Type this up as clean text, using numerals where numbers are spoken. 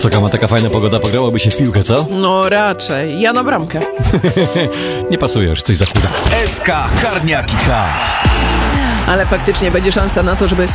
Co, Kama, taka fajna pogoda, pograłoby się w piłkę, co? No raczej. Ja na bramkę. Nie pasujesz, coś za chuda. SK Karniaki Cup. Ale faktycznie będzie szansa na to, żeby